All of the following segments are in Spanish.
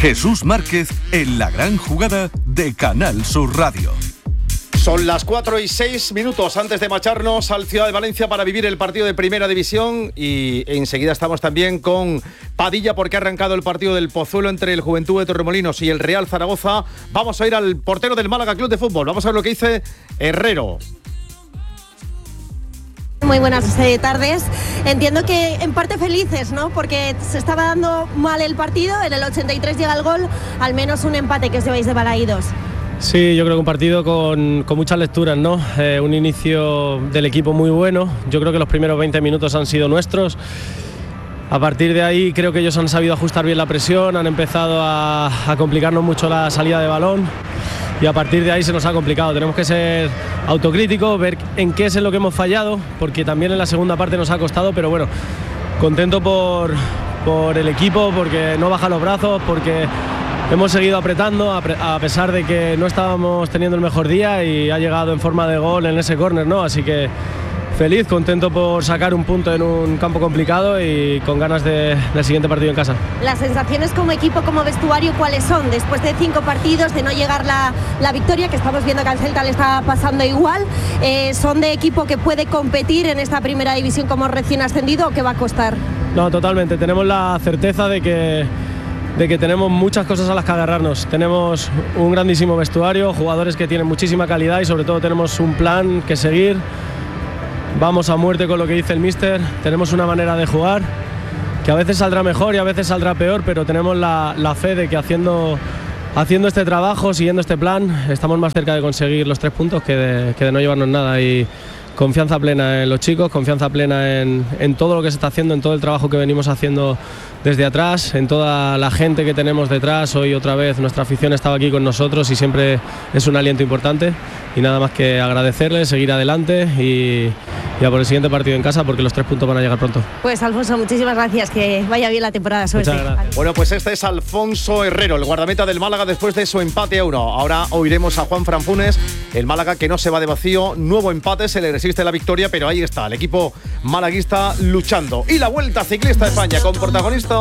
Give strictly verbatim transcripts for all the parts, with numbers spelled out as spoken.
Jesús Márquez en la gran jugada de Canal Sur Radio. Son las cuatro y seis minutos antes de marcharnos al Ciudad de Valencia para vivir el partido de Primera División, y enseguida estamos también con Padilla porque ha arrancado el partido del Pozuelo entre el Juventud de Torremolinos y el Real Zaragoza. Vamos a ir al portero del Málaga Club de Fútbol, vamos a ver lo que dice Herrero. Muy buenas eh, tardes. Entiendo que en parte felices, ¿no? Porque se estaba dando mal el partido, en el ochenta y tres llega el gol, al menos un empate que os lleváis de Balaídos. Sí, yo creo que un partido con, con muchas lecturas, ¿no? Eh, un inicio del equipo muy bueno. Yo creo que los primeros veinte minutos han sido nuestros. A partir de ahí creo que ellos han sabido ajustar bien la presión, han empezado a, a complicarnos mucho la salida de balón y a partir de ahí se nos ha complicado. Tenemos que ser autocríticos, ver en qué es en lo que hemos fallado, porque también en la segunda parte nos ha costado, pero bueno, contento por, por el equipo, porque no baja los brazos, porque hemos seguido apretando a pesar de que no estábamos teniendo el mejor día y ha llegado en forma de gol en ese córner, ¿no? Así que feliz, contento por sacar un punto en un campo complicado y con ganas de, del siguiente partido en casa. Las sensaciones como equipo, como vestuario, ¿cuáles son? Después de cinco partidos, de no llegar la, la victoria, que estamos viendo que al Celta le está pasando igual, eh, ¿son de equipo que puede competir en esta Primera División como recién ascendido o que va a costar? No, totalmente, tenemos la certeza de que de que tenemos muchas cosas a las que agarrarnos. Tenemos un grandísimo vestuario, jugadores que tienen muchísima calidad y sobre todo tenemos un plan que seguir. Vamos a muerte con lo que dice el míster, tenemos una manera de jugar que a veces saldrá mejor y a veces saldrá peor, pero tenemos la, la fe de que haciendo, haciendo este trabajo, siguiendo este plan, estamos más cerca de conseguir los tres puntos que de, que de no llevarnos nada. Y confianza plena en los chicos, confianza plena en, en todo lo que se está haciendo, en todo el trabajo que venimos haciendo desde atrás, en toda la gente que tenemos detrás. Hoy otra vez nuestra afición estaba aquí con nosotros y siempre es un aliento importante, y nada más que agradecerles, seguir adelante y, y a por el siguiente partido en casa, porque los tres puntos van a llegar pronto. Pues Alfonso, muchísimas gracias, que vaya bien la temporada. Suerte. Muchas gracias. Bueno, pues este es Alfonso Herrero, el guardameta del Málaga después de su empate a uno. Ahora oiremos a Juan Fran Funes, el Málaga que no se va de vacío, nuevo empate, se le resiste la victoria, pero ahí está el equipo malaguista luchando. Y la Vuelta Ciclista de España con protagonista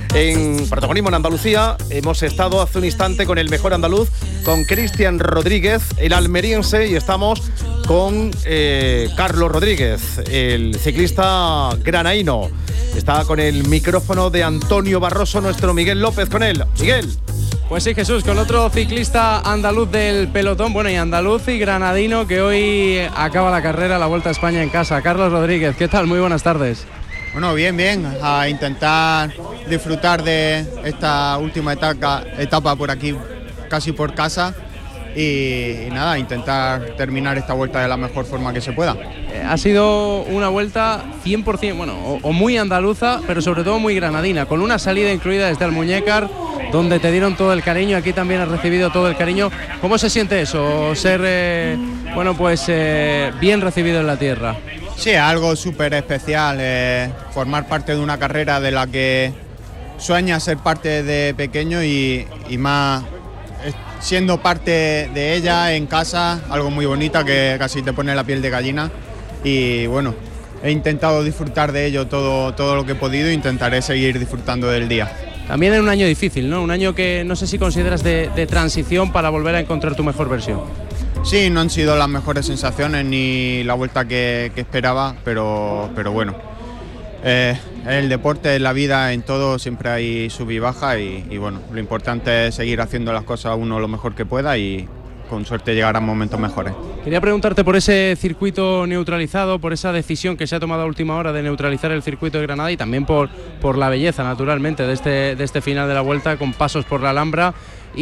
en protagonismo en Andalucía. Hemos estado hace un instante con el mejor andaluz, con Cristian Rodríguez, el almeriense, y estamos con eh, Carlos Rodríguez, el ciclista granaíno. Está con el micrófono de Antonio Barroso, nuestro Miguel López con él. Miguel. Pues sí, Jesús, con otro ciclista andaluz del pelotón, bueno, y andaluz y granadino, que hoy acaba la carrera, la Vuelta a España en casa. Carlos Rodríguez, ¿qué tal? Muy buenas tardes. Bueno, bien, bien, a intentar disfrutar de esta última etapa, etapa por aquí, casi por casa, y, y nada, intentar terminar esta vuelta de la mejor forma que se pueda. Eh, ha sido una vuelta cien por ciento, bueno, o, o muy andaluza, pero sobre todo muy granadina, con una salida incluida desde Almuñécar, donde te dieron todo el cariño, aquí también has recibido todo el cariño. ¿Cómo se siente eso, ser, eh, bueno, pues eh, bien recibido en la tierra? Sí, algo súper especial, eh, formar parte de una carrera de la que sueñas ser parte de pequeño y, y más eh, siendo parte de ella en casa, algo muy bonita que casi te pone la piel de gallina, y bueno, he intentado disfrutar de ello todo, todo lo que he podido e intentaré seguir disfrutando del día. También en un año difícil, ¿no? Un año que no sé si consideras de, de transición para volver a encontrar tu mejor versión. Sí, no han sido las mejores sensaciones ni la vuelta que, que esperaba, pero, pero bueno, eh, en el deporte, en la vida, en todo siempre hay sub y baja, y, y bueno, lo importante es seguir haciendo las cosas uno lo mejor que pueda y con suerte llegar a momentos mejores. Quería preguntarte por ese circuito neutralizado, por esa decisión que se ha tomado a última hora de neutralizar el circuito de Granada, y también por, por la belleza, naturalmente, de este, de este final de la vuelta, con pasos por la Alhambra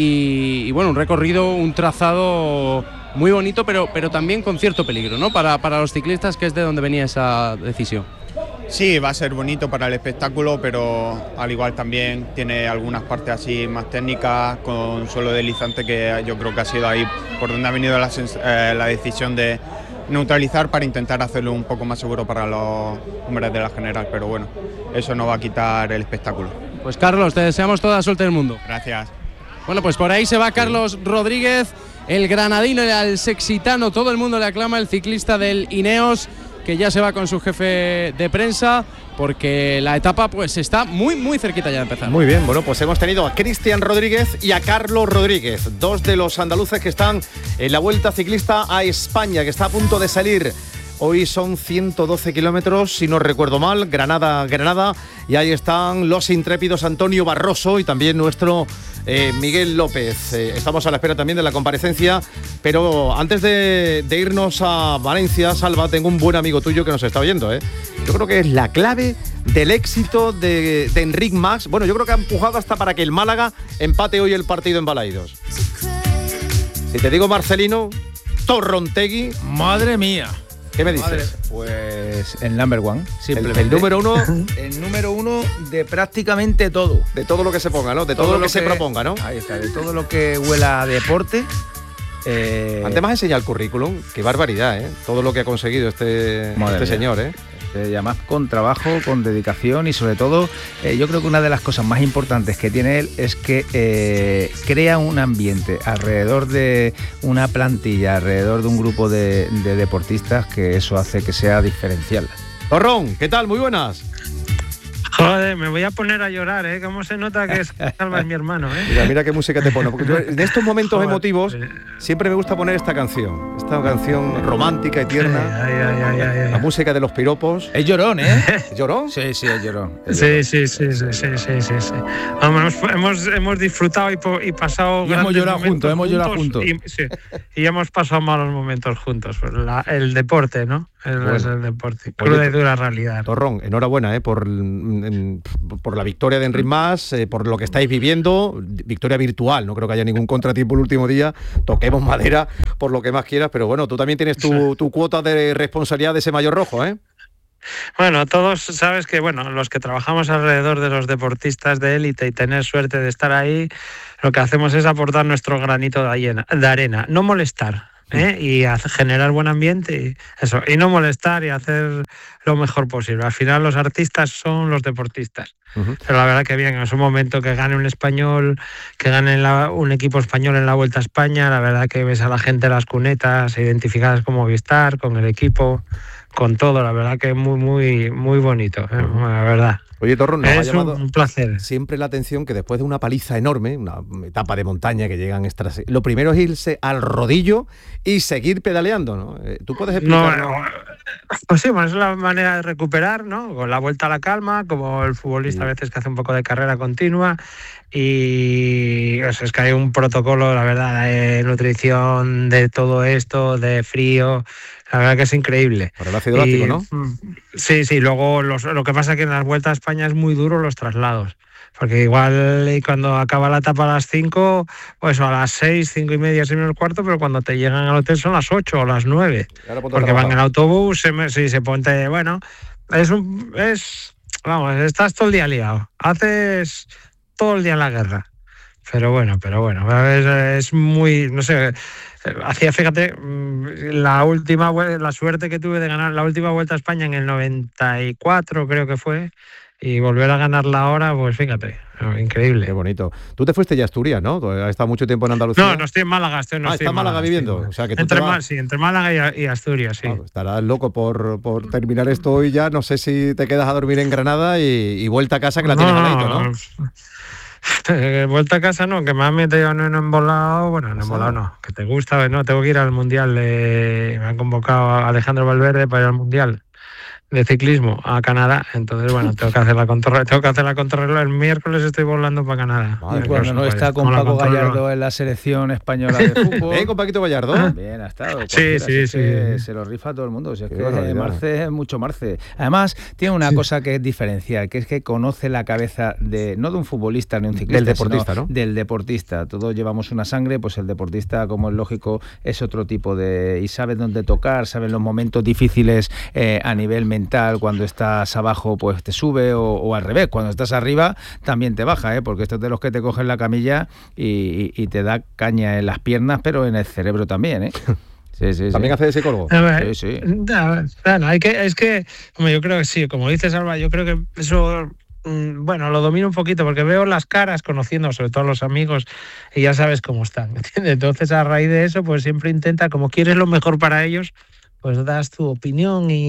y, y bueno, un recorrido, un trazado muy bonito, pero, pero también con cierto peligro, ¿no? Para, para los ciclistas, que es de donde venía esa decisión. Sí, va a ser bonito para el espectáculo, pero al igual también tiene algunas partes así más técnicas, con suelo deslizante, que yo creo que ha sido ahí por donde ha venido la, eh, la decisión de neutralizar, para intentar hacerlo un poco más seguro para los hombres de la general, pero bueno, eso no va a quitar el espectáculo. Pues Carlos, te deseamos toda la suerte del mundo. Gracias. Bueno, pues por ahí se va Carlos Rodríguez, el granadino, el sexitano, todo el mundo le aclama, el ciclista del Ineos, que ya se va con su jefe de prensa, porque la etapa pues está muy muy cerquita ya de empezar. Muy bien, bueno, pues hemos tenido a Cristian Rodríguez y a Carlos Rodríguez, dos de los andaluces que están en la Vuelta Ciclista a España, que está a punto de salir. Hoy son ciento doce kilómetros, si no recuerdo mal, Granada, Granada, y ahí están los intrépidos Antonio Barroso y también nuestro eh, Miguel López. Eh, estamos a la espera también de la comparecencia, pero antes de, de irnos a Valencia, Salva, tengo un buen amigo tuyo que nos está oyendo, ¿eh? Yo creo que es la clave del éxito de, de Enric Mas. Bueno, yo creo que ha empujado hasta para que el Málaga empate hoy el partido en Balaídos. Si te digo Marcelino, Torrontegui... ¡Madre mía! ¿Qué me dices? Madre, pues el number one, simplemente. El, el número uno. El número uno de prácticamente todo. De todo lo que se ponga, ¿no? De todo, todo lo, lo que, que se proponga, ¿no? Ahí está, de todo lo que huela a deporte. Eh... Antes me has enseñado el currículum, qué barbaridad, ¿eh? Todo lo que ha conseguido este, este señor, ¿eh? Y además con trabajo, con dedicación y sobre todo eh, yo creo que una de las cosas más importantes que tiene él es que eh, crea un ambiente alrededor de una plantilla, alrededor de un grupo de, de deportistas, que eso hace que sea diferencial. Torrón, ¿qué tal? Muy buenas. Joder, me voy a poner a llorar, ¿eh? ¿Cómo se nota que Salva es mi hermano, eh? Mira, mira qué música te pone. Porque yo, en estos momentos Joder, emotivos siempre me gusta poner esta canción. Esta canción romántica y tierna. Ay, ay, ay, ay, ay. La música de los piropos. Es llorón, ¿eh? ¿Llorón? Sí, sí, es llorón. Es sí, llorón. Sí, sí, sí, sí, sí, sí, sí. Vamos, hemos, hemos disfrutado y, po, y pasado y hemos llorado juntos, hemos llorado juntos. Y, sí, y hemos pasado malos momentos juntos. La, el deporte, ¿no? El, bueno. Es el deporte. Cruda y dura realidad. Torrón, enhorabuena, ¿eh? Por, en, por la victoria de Enric Mas, eh, por lo que estáis viviendo. Victoria virtual, no creo que haya ningún contratiempo el último día. Toquemos madera por lo que más quieras, pero bueno, tú también tienes tu, tu cuota de responsabilidad de ese maillot rojo, ¿eh? Bueno, todos sabes que, bueno, los que trabajamos alrededor de los deportistas de élite y tener suerte de estar ahí, lo que hacemos es aportar nuestro granito de arena, no molestar. ¿Eh? Y hacer, generar buen ambiente y eso, y no molestar y hacer lo mejor posible. Al final los artistas son los deportistas. Uh-huh. Pero la verdad que bien, en su momento que gane un español, que gane la, un equipo español en la Vuelta a España, la verdad que ves a la gente en las cunetas identificadas con Movistar, con el equipo, con todo, la verdad que es muy, muy, muy bonito, ¿eh? Uh-huh. La verdad. Oye, Torrón, nos es ha llamado un placer. Siempre la atención que después de una paliza enorme, una etapa de montaña que llegan extras, lo primero es irse al rodillo y seguir pedaleando, ¿no? ¿Tú puedes explicarnos? No, pues sí, bueno, es la manera de recuperar, ¿no? Con la vuelta a la calma, como el futbolista sí. A veces que hace un poco de carrera continua. Y o sea, es que hay un protocolo, la verdad, de nutrición, de todo esto, de frío. La verdad que es increíble. Por el ácido láctico, ¿no? Sí, sí. Luego los, lo que pasa es que en las vueltas a España es muy duro los traslados. Porque igual cuando acaba la etapa a las cinco, pues a las seis, cinco y media, seis menos cuarto, pero cuando te llegan al hotel son las ocho o las nueve. Porque van en autobús, se, sí, se ponte, bueno, es un, es, vamos, estás todo el día liado. Haces todo el día en la guerra. Pero bueno, pero bueno, es, es muy, no sé, hacía, fíjate, la última, la suerte que tuve de ganar la última Vuelta a España en el noventa y cuatro, creo que fue, y volver a ganarla ahora, pues fíjate, increíble. Qué bonito. Tú te fuiste ya a Asturias, ¿no? Has estado mucho tiempo en Andalucía. No, no estoy en Málaga. Estoy, no ah, estoy está en Málaga, Málaga viviendo. Málaga. O sea, que tú entre, te vas... sí, entre Málaga y, y Asturias, sí. Claro, estarás loco por, por terminar esto hoy ya. No sé si te quedas a dormir en Granada y, y vuelta a casa, que la no, tienes al ladito, ¿no? Vuelta a casa no, que me han metido en un embolado, bueno, en embolado no, que te gusta, no, tengo que ir al Mundial, de, me han convocado a Alejandro Valverde para ir al Mundial de ciclismo a Canadá, entonces bueno, tengo que hacer la contrarreloj, tengo que hacer la contrarreloj, el miércoles estoy volando para Canadá. Vale, cuando no está con, con Paco Gallardo en la selección española de fútbol. ¿Eh, con Paquito Gallardo? Bien, ha estado. Sí, sí, sí. Se lo rifa a todo el mundo, o sea, es que barbaridad. Marce es mucho Marce. Además, tiene una sí. cosa que es diferencial, que es que conoce la cabeza de, no de un futbolista ni un ciclista, del deportista, ¿no? Del deportista. Todos llevamos una sangre, pues el deportista, como es lógico, es otro tipo de... y sabe dónde tocar, sabe los momentos difíciles eh, a nivel mental. Cuando estás abajo pues te sube o, o al revés, cuando estás arriba también te baja, ¿eh? Porque esto es de los que te cogen la camilla y, y, y te da caña en las piernas, pero en el cerebro también, ¿eh? Sí, sí, ¿También sí. hace de psicólogo? Ver, sí, sí. Bueno, hay que, es que, hombre, yo creo que sí, como dices, Alba, yo creo que eso... Bueno, lo domino un poquito porque veo las caras, conociendo sobre todo a los amigos, y ya sabes cómo están, ¿entiendes? Entonces, a raíz de eso, pues siempre intenta, como quieres lo mejor para ellos, pues das tu opinión y,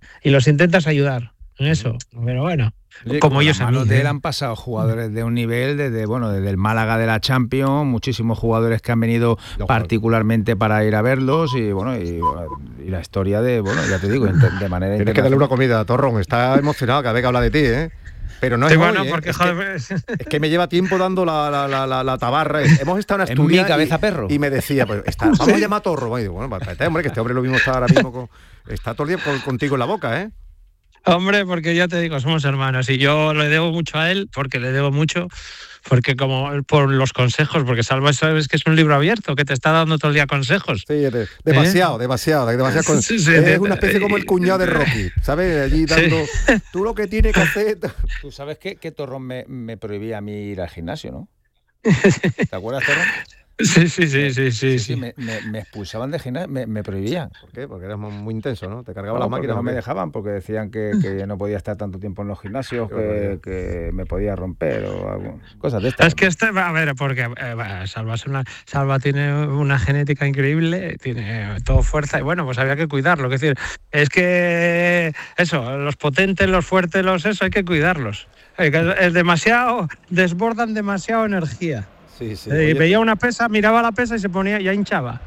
y los intentas ayudar en eso, pero bueno. Oye, como ellos a mí, de él ¿eh? han pasado jugadores de un nivel desde bueno desde el Málaga de la Champions, muchísimos jugadores que han venido Los particularmente jugadores. para ir a verlos y bueno y, y la historia de bueno ya te digo de manera tienes que darle una comida a Torrón, está emocionado cada vez que habla de ti, ¿eh? Pero no es, sí, hoy, bueno, ¿eh? porque, es, joder, que, es que me lleva tiempo dando la, la, la, la, la tabarra. Hemos estado en Asturias en mi cabeza y, perro. y me decía, pues está, vamos ¿Sí? a llamar a Torro. Y digo, bueno, espérate, hombre, que este hombre lo mismo está ahora mismo con, está todo el día con, contigo en la boca, ¿eh? Hombre, porque ya te digo, somos hermanos y yo le debo mucho a él, porque le debo mucho, porque como por los consejos, porque Salva sabes que es un libro abierto, que te está dando todo el día consejos. Sí, de, demasiado, ¿Eh? demasiado, demasiado. Con, sí, sí, es de, una especie como el cuñado de Rocky, ¿sabes? Allí dando, sí. tú lo que tienes que hacer... Tú sabes que, que Torrón me, me prohibía a mí ir al gimnasio, ¿no? ¿Te acuerdas, Torrón? Sí, sí, sí, sí, sí. sí, sí. sí me, me, me expulsaban de gimnasio, me, me prohibían. ¿Por qué? Porque eras muy intenso, ¿no? Te cargaban no, las máquinas. No me dejaban porque decían que, que no podía estar tanto tiempo en los gimnasios, que, que me podía romper o algo, cosas de estas. Es que este, a ver, porque eh, Salva, es una, Salva tiene una genética increíble, tiene todo fuerza y bueno, pues había que cuidarlo. Es decir, es que eso, los potentes, los fuertes, los eso, hay que cuidarlos. Es demasiado, desbordan demasiado energía. Sí, sí. Eh, veía una pesa, miraba la pesa y se ponía, ya hinchaba.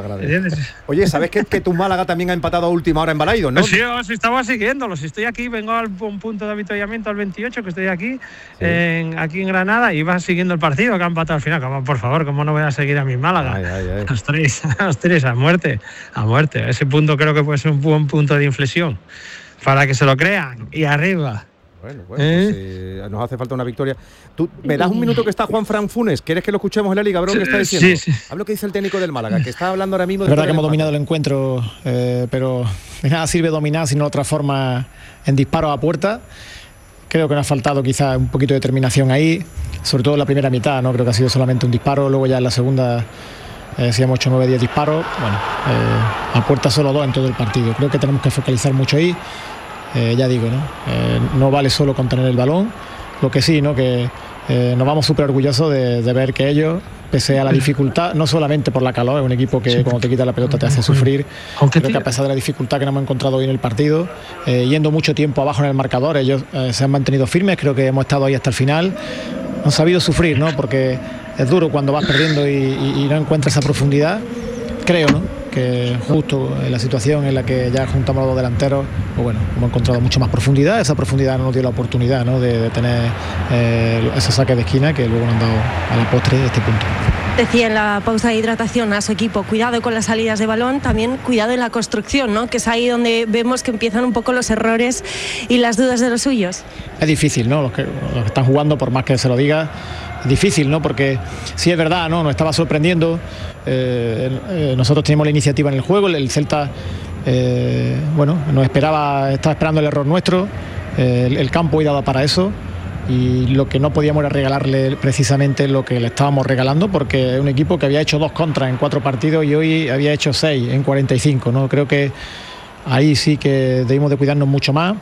Oye, ¿sabes que, que tu Málaga también ha empatado a última hora en Balaidos, no? Pues sí, os estaba siguiéndolo. Si estoy aquí, vengo al un punto de avituallamiento al veintiocho, que estoy aquí, sí. en, aquí en Granada, y vas siguiendo el partido que ha empatado al final. Como, por favor, ¿cómo no voy a seguir a mi Málaga? Ay, ay, ay. Los tres, los tres, a muerte, a muerte. Ese punto creo que puede ser un buen punto de inflexión para que se lo crean. Y arriba. Bueno, bueno, ¿Eh? pues, eh, nos hace falta una victoria. ¿Tú me das un minuto que está Juan Fran Funes? ¿Quieres que lo escuchemos en la Liga, bro? ¿Qué está diciendo? Sí, sí. Hablo que dice el técnico del Málaga, que está hablando ahora mismo. Es verdad que hemos dominado el encuentro, eh, pero de nada sirve dominar si no lo transforma en disparos a puerta. Creo que nos ha faltado quizás un poquito de determinación ahí, sobre todo en la primera mitad, ¿no? Creo que ha sido solamente un disparo, luego ya en la segunda eh, si hemos hecho nueve diez disparos, bueno, eh, a puerta solo dos en todo el partido. Creo que tenemos que focalizar mucho ahí. Eh, ya digo, ¿no? Eh, no vale solo con tener el balón, lo que sí, ¿no? Que eh, nos vamos súper orgullosos de, de ver que ellos, pese a la dificultad, no solamente por la calor, es un equipo que sí. cuando te quita la pelota te hace sufrir, creo que a pesar de la dificultad que nos hemos encontrado hoy en el partido, eh, yendo mucho tiempo abajo en el marcador, ellos eh, se han mantenido firmes, creo que hemos estado ahí hasta el final, han sabido sufrir, ¿no? Porque es duro cuando vas perdiendo y, y, y no encuentras esa profundidad, creo, ¿no? Que justo en la situación en la que ya juntamos a los delanteros, pues bueno, hemos encontrado mucho más profundidad. Esa profundidad no nos dio la oportunidad, ¿no? de, de tener eh, ese saque de esquina que luego nos han dado a la postre de este punto. Decía en la pausa de hidratación a su equipo, cuidado con las salidas de balón, también cuidado en la construcción, ¿no? Que es ahí donde vemos que empiezan un poco los errores y las dudas de los suyos. Es difícil, ¿no? Los que, los que están jugando, por más que se lo diga, es difícil, ¿no? Porque sí es verdad, ¿no? Nos estaba sorprendiendo. Eh, eh, nosotros teníamos la iniciativa en el juego, el, el Celta, eh, bueno, nos esperaba, estaba esperando el error nuestro, eh, el, el campo hoy daba para eso. Y lo que no podíamos era regalarle precisamente lo que le estábamos regalando, porque es un equipo que había hecho dos contras en cuatro partidos y hoy había hecho seis en cuarenta y cinco, ¿no? Creo que ahí sí que debimos de cuidarnos mucho más.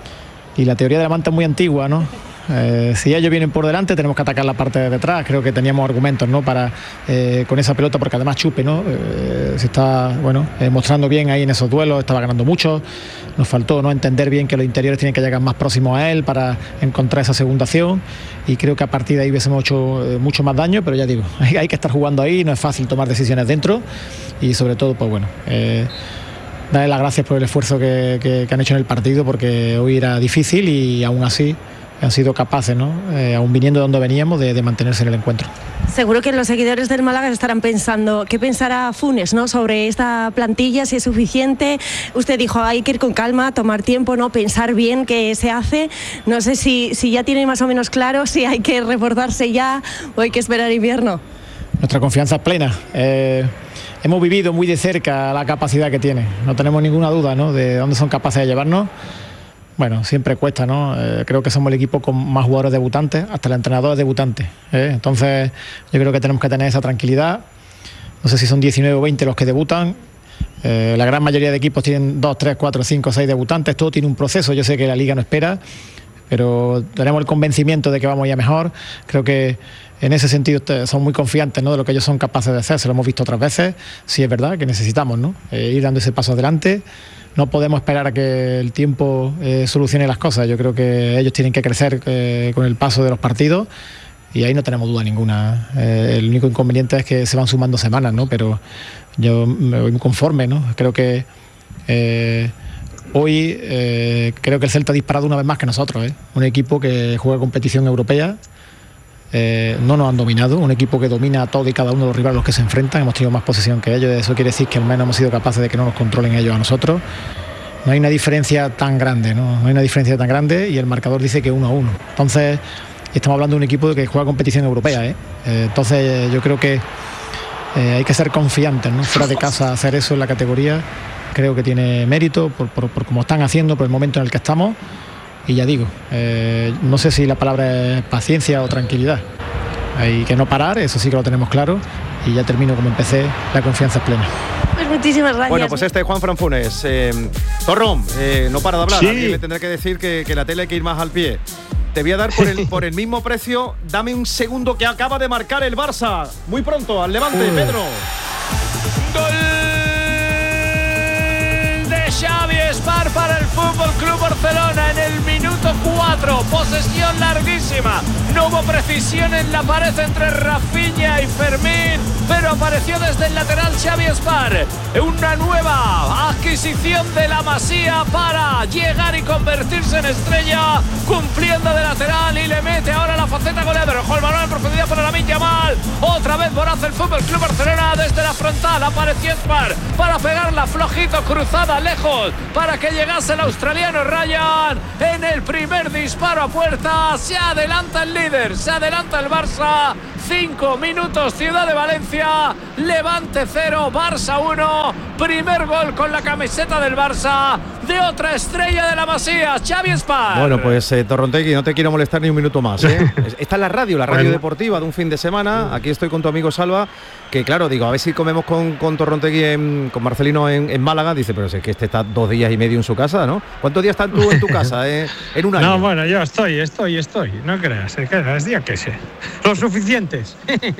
Y la teoría de la manta es muy antigua, ¿no? Eh, si ellos vienen por delante tenemos que atacar la parte de detrás. Creo que teníamos argumentos, ¿no? Para eh, con esa pelota, porque además Chupe, ¿no? Eh, se está, bueno, eh, mostrando bien ahí en esos duelos, estaba ganando mucho. Nos faltó, ¿no? Entender bien que los interiores tienen que llegar más próximos a él para encontrar esa segunda acción, y creo que a partir de ahí hubiésemos hecho eh, mucho más daño, pero ya digo, hay, hay que estar jugando ahí, no es fácil tomar decisiones dentro, y sobre todo, pues bueno, eh, darle las gracias por el esfuerzo que, que, que han hecho en el partido, porque hoy era difícil y aún así han sido capaces, ¿no? Eh, aún viniendo de donde veníamos, de, de mantenerse en el encuentro. Seguro que los seguidores del Málaga estarán pensando, ¿qué pensará Funes, ¿no? Sobre esta plantilla, si es suficiente? Usted dijo, hay que ir con calma, tomar tiempo, ¿no? Pensar bien qué se hace. No sé si, si ya tiene más o menos claro si hay que reforzarse ya o hay que esperar invierno. Nuestra confianza es plena. Eh, hemos vivido muy de cerca la capacidad que tiene. No tenemos ninguna duda, ¿no? De dónde son capaces de llevarnos. Bueno, siempre cuesta, ¿no? Eh, creo que somos el equipo con más jugadores debutantes, hasta el entrenador es debutante, ¿eh? Entonces yo creo que tenemos que tener esa tranquilidad. No sé si son diecinueve o veinte los que debutan. Eh, la gran mayoría de equipos tienen dos, tres, cuatro, cinco, seis debutantes. Todo tiene un proceso. Yo sé que la Liga no espera, pero tenemos el convencimiento de que vamos a ir a mejor. Creo que en ese sentido son muy confiantes, ¿no?, de lo que ellos son capaces de hacer. Se lo hemos visto otras veces. Sí, es verdad que necesitamos, ¿no?, eh, ir dando ese paso adelante. No podemos esperar a que el tiempo eh, solucione las cosas. Yo creo que ellos tienen que crecer eh, con el paso de los partidos y ahí no tenemos duda ninguna. Eh, el único inconveniente es que se van sumando semanas, ¿no?, pero yo me voy muy conforme, ¿no? Creo que eh, hoy eh, creo que el Celta ha disparado una vez más que nosotros, ¿eh? Un equipo que juega competición europea. Eh, no nos han dominado, un equipo que domina a todo y cada uno de los rivales a los que se enfrentan. Hemos tenido más posesión que ellos, eso quiere decir que al menos hemos sido capaces de que no nos controlen ellos a nosotros. No hay una diferencia tan grande, ¿no? No hay una diferencia tan grande y el marcador dice que uno a uno. Entonces, estamos hablando de un equipo que juega competición europea, ¿eh? Eh, entonces, yo creo que eh, hay que ser confiantes, ¿no? Fuera de casa, hacer eso en la categoría, creo que tiene mérito por, por, por cómo están haciendo, por el momento en el que estamos. Y ya digo, eh, no sé si la palabra es paciencia o tranquilidad. Hay que no parar, eso sí que lo tenemos claro. Y ya termino como empecé, la confianza es plena. Pues muchísimas gracias. Bueno, pues este es Juan Franfunes. Eh, Torrón, eh, no para de hablar. Sí. Alguien le tendré que decir que, que la tele hay que ir más al pie. Te voy a dar por el, por el mismo precio. Dame un segundo que acaba de marcar el Barça. Muy pronto, al Levante, uh. Pedro. ¡Gol de Xavi Espar para el Fútbol Club Barcelona en el minuto cuatro! Posesión larguísima. No hubo precisión en la pared entre Rafinha y Fermín, pero apareció desde el lateral Xavi Espar. Una nueva adquisición de la Masía para llegar y convertirse en estrella, cumpliendo de lateral y le mete ahora la faceta goleadora. Ojo el balón en profundidad para Lamine Yamal. Otra vez Boraz el Fútbol Club Barcelona desde la frontal. Apareció Espar para pegarla flojito, cruzada lejos, para que llegase el australiano Ryan. En el primer disparo a puerta se adelanta el líder, se adelanta el Barça. Cinco minutos, Ciudad de Valencia, Levante cero, Barça uno. Primer gol con la camiseta del Barça de otra estrella de la Masía, Xavi Espar. Bueno, pues eh, Torrontegui, no te quiero molestar ni un minuto más, ¿eh? Esta es la radio, la radio bueno. deportiva de un fin de semana. Aquí estoy con tu amigo Salva, que claro, digo, a ver si comemos con, con Torrontegui, en, con Marcelino en, en Málaga. Dice, pero es que este está dos días y medio en su casa, ¿no? ¿Cuántos días estás tú en tu casa, eh? En un año. No, bueno, yo estoy, estoy, estoy. No creas, es día que sé. Lo suficientes.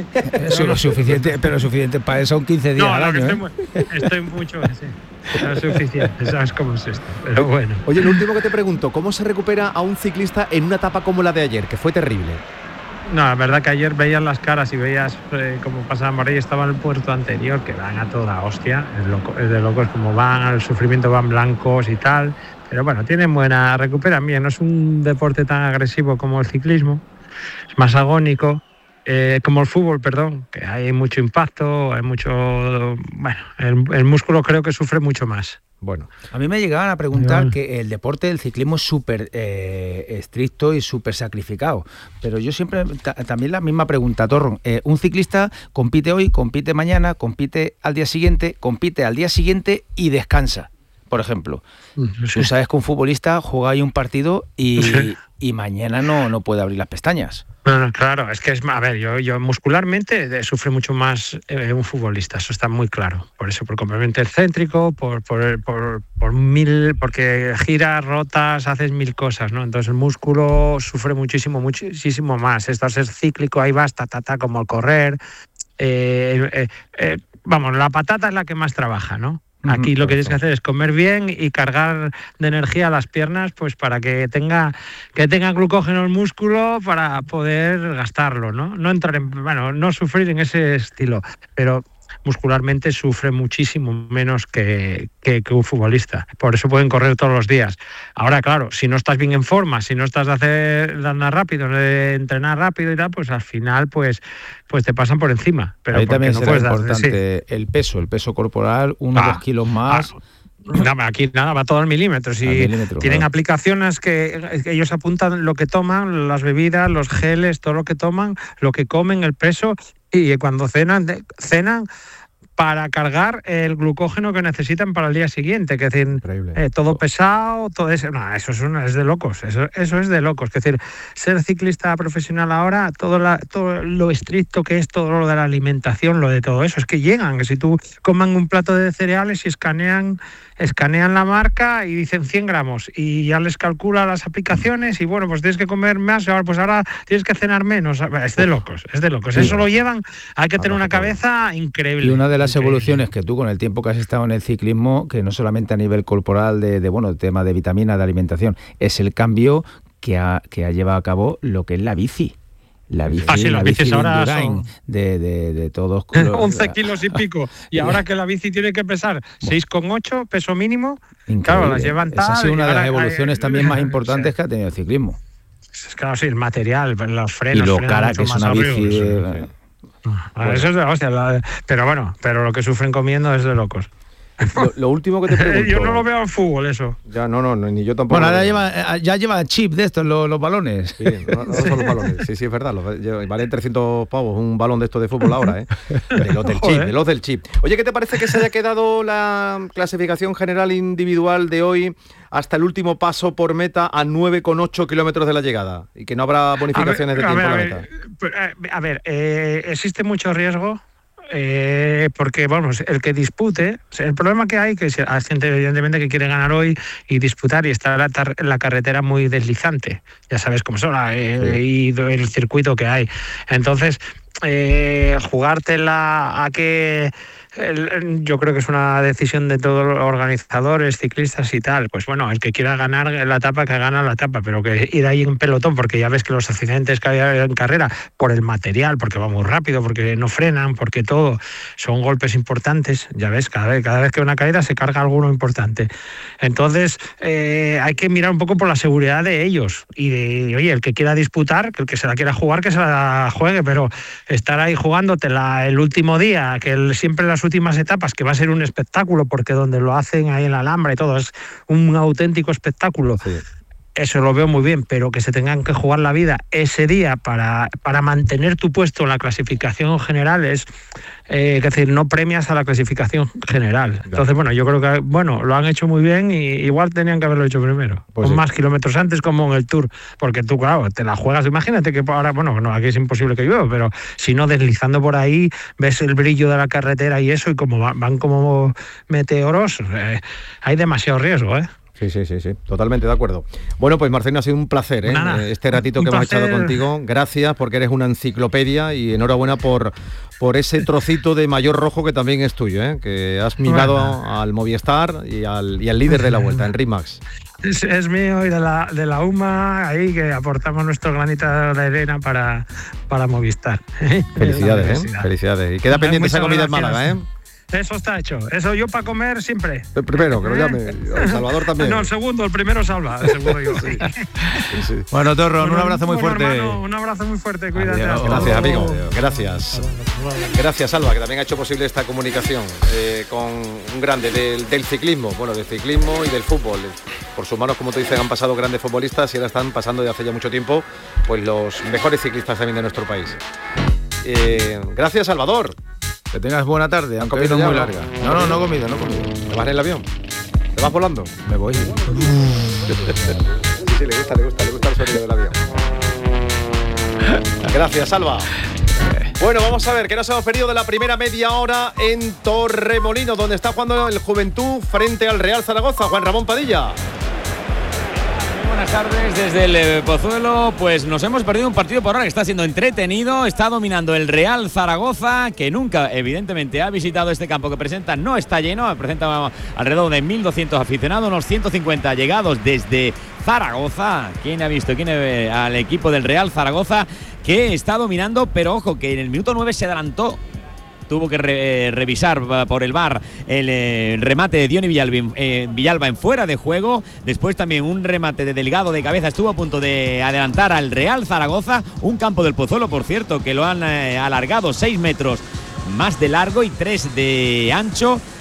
Eso lo suficiente, pero suficiente para eso son quince días no, al no, año, estoy, ¿eh? muy, estoy mucho, sí. No es suficiente, sabes cómo es esto, pero bueno. Oye, lo último que te pregunto, ¿cómo se recupera a un ciclista en una etapa como la de ayer, que fue terrible? No, la verdad que ayer veías las caras y veías eh, cómo pasaba Morey, estaba en el puerto anterior, que van a toda hostia, es, loco, es de locos como van, al sufrimiento van blancos y tal, pero bueno, tienen buena, recuperan bien, no es un deporte tan agresivo como el ciclismo, es más agónico. Eh, como el fútbol, perdón, que hay mucho impacto, hay mucho... Bueno, el, el músculo creo que sufre mucho más. Bueno, a mí me llegaban a preguntar bueno. que el deporte del ciclismo es súper eh, estricto y súper sacrificado, pero yo siempre, ta, también la misma pregunta, Torron, eh, un ciclista compite hoy, compite mañana, compite al día siguiente, compite al día siguiente y descansa, por ejemplo. Sí. Tú sabes que un futbolista juega ahí un partido y, sí. y mañana no, no puede abrir las pestañas. No, no, claro, es que es, a ver, yo, yo muscularmente sufre mucho más eh, un futbolista, eso está muy claro. Por eso, por complemento excéntrico, por, por, por, por mil, porque giras, rotas, haces mil cosas, ¿no? Entonces el músculo sufre muchísimo, muchísimo más. Esto es cíclico, ahí vas, ta, ta, ta, como al correr. Eh, eh, eh, vamos, la patata es la que más trabaja, ¿no? Aquí lo que tienes que hacer es comer bien y cargar de energía las piernas, pues para que tenga que tenga glucógeno el músculo para poder gastarlo, ¿no? No entrar en, bueno, no sufrir en ese estilo, pero muscularmente sufre muchísimo menos que, que, que un futbolista. Por eso pueden correr todos los días. Ahora, claro, si no estás bien en forma, si no estás de hacer de andar rápido, de entrenar rápido y tal, pues al final pues, pues te pasan por encima. Pero ahí también no será puedes importante dar, sí. el peso, el peso corporal, unos ah, dos kilos más. Ah. Nada, aquí nada, va todo al milímetro. Si milímetro, tienen claro. aplicaciones que, que ellos apuntan lo que toman, las bebidas, los geles, todo lo que toman, lo que comen, el peso, y cuando cenan, cenan para cargar el glucógeno que necesitan para el día siguiente. Es decir, eh, todo pesado, todo eso. No, eso es, una, es de locos. Eso, eso es de locos. Es decir, ser ciclista profesional ahora, todo, la, todo lo estricto que es todo lo de la alimentación, lo de todo eso, es que llegan. Que si tú coman un plato de cereales y escanean, escanean la marca y dicen cien gramos y ya les calcula las aplicaciones y bueno, pues tienes que comer más, ahora pues ahora tienes que cenar menos. Es de locos, es de locos. Eso lo llevan, hay que tener una cabeza increíble. Y una de las increíble. evoluciones que tú, con el tiempo que has estado en el ciclismo, que no solamente a nivel corporal de, de bueno, el tema de vitaminas, de alimentación, es el cambio que ha, que ha llevado a cabo lo que es la bici. La bici, ah, sí, la las bici bicis de ahora Indurain, son de, de, de todos los... once kilos y pico. Y ahora que la bici tiene que pesar seis coma ocho, peso mínimo, increíble. Claro, las llevan tal. Esa ha sido una de las evoluciones hay, también más importantes sí. que ha tenido el ciclismo. Claro, sí, el material, los frenos. Y lo frenos cara que es una bici... De... Bueno. Eso es de hostia, la, pero bueno, pero lo que sufren comiendo es de locos. Lo, lo último que te pregunto... Yo no lo veo en fútbol, eso. Ya, no, no, ni yo tampoco. Bueno, ahora lleva, ya lleva chip de estos, los, los balones. Sí, no, no son los balones. Sí, sí, es verdad. Los, valen trescientos pavos un balón de estos de fútbol ahora, ¿eh? De los del chip, de los del chip. Oye, ¿qué te parece que se haya quedado la clasificación general individual de hoy hasta el último paso por meta a nueve coma ocho kilómetros de la llegada? Y que no habrá bonificaciones ver, de tiempo a ver, en la a meta. ver, a ver eh, existe mucho riesgo. Eh, porque vamos, el que dispute, o sea, el problema que hay que hay gente evidentemente que quiere ganar hoy y disputar y está la, la carretera muy deslizante, ya sabes cómo son eh, sí. y el circuito que hay, entonces eh, jugártela a que el, yo creo que es una decisión de todos los organizadores, ciclistas y tal, pues bueno, el que quiera ganar la etapa que gana la etapa, pero que ir ahí en pelotón, porque ya ves que los accidentes que hay en carrera por el material, porque va muy rápido, porque no frenan, porque todo son golpes importantes, ya ves, cada vez, cada vez que hay una caída se carga alguno importante, entonces eh, hay que mirar un poco por la seguridad de ellos y de, oye, el que quiera disputar, que el que se la quiera jugar, que se la juegue, pero estar ahí jugándotela el último día, que el, siempre las últimas etapas, que va a ser un espectáculo, porque donde lo hacen ahí en la Alhambra y todo, es un auténtico espectáculo. Sí. Eso lo veo muy bien, pero que se tengan que jugar la vida ese día para, para mantener tu puesto en la clasificación general es, eh, es decir, no premias a la clasificación general. Claro. Entonces, bueno, yo creo que bueno, lo han hecho muy bien y igual tenían que haberlo hecho primero, pues con sí. más kilómetros antes, como en el Tour, porque tú, claro, te la juegas, imagínate que ahora, bueno, no, aquí es imposible que llueva, pero si no, deslizando por ahí, ves el brillo de la carretera y eso, y como van, van como meteoros, eh, hay demasiado riesgo, ¿eh? Sí, sí, sí, sí, totalmente de acuerdo. Bueno, pues Marcelino, ha sido un placer, ¿eh? Nada, este ratito que hemos placer. echado contigo. Gracias, porque eres una enciclopedia y enhorabuena por, por ese trocito de mayor rojo que también es tuyo, ¿eh? Que has mimado bueno. al Movistar y al, y al líder de la Vuelta, Enric Mas. Es, es mío y de la, de la U M A, ahí que aportamos nuestro granito de arena para, para Movistar. Felicidades, ¿eh? Felicidades. Y queda pendiente esa comida en Málaga, ¿eh? Eso está hecho. Eso yo para comer siempre. El primero, que lo llame. El Salvador también. No, el segundo, el primero salva. El segundo yo. Sí. Sí, sí. Bueno, Torro, bueno, un abrazo muy fuerte. Hermano, un abrazo muy fuerte, cuídate. Adiós. Gracias, amigo. Gracias. Gracias, Alba, que también ha hecho posible esta comunicación eh, con un grande del, del ciclismo. Bueno, del ciclismo y del fútbol. Por sus manos, como tú dices, han pasado grandes futbolistas y ahora están pasando de hace ya mucho tiempo pues los mejores ciclistas también de nuestro país. Eh, gracias, Salvador. Que tengas buena tarde, aunque hoy no es muy larga. No, no, no he comido, no he comido. ¿Te vas en el avión? ¿Te vas volando? Me voy. Sí, sí, le gusta, le gusta, le gusta el sonido del avión. Gracias, Alba. Bueno, vamos a ver, que nos hemos perdido de la primera media hora en Torremolinos, donde está jugando el Juventud frente al Real Zaragoza. Juan Ramón Padilla. Buenas tardes desde el Pozuelo. Pues nos hemos perdido un partido por ahora que está siendo entretenido. Está dominando el Real Zaragoza, que nunca evidentemente ha visitado este campo que presenta. No está lleno, presenta alrededor de mil doscientos aficionados, unos ciento cincuenta llegados desde Zaragoza. ¿Quién ha visto? ¿Quién ve al equipo del Real Zaragoza, que está dominando? Pero ojo, que en el minuto nueve se adelantó. Tuvo que re, revisar por el V A R el eh, remate de Diony Villalba, eh, Villalba en fuera de juego. Después también un remate de Delgado de cabeza estuvo a punto de adelantar al Real Zaragoza. Un campo del Pozuelo, por cierto, que lo han eh, alargado seis metros más de largo y tres de ancho.